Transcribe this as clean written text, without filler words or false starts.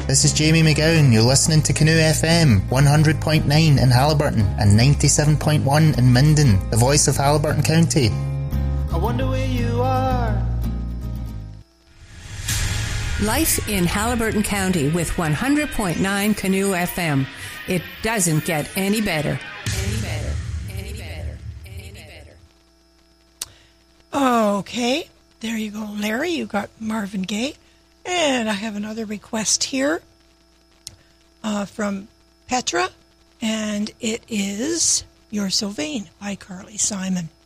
This is Jamie McGowan. You're listening to Canoe FM, 100.9 in Haliburton and 97.1 in Minden, the voice of Haliburton County. I wonder where you are. Life in Haliburton County with 100.9 Canoe FM. It doesn't get any better. Okay, there you go, Larry. You got Marvin Gaye. And I have another request here from Petra, and it is You're So Vain by Carly Simon.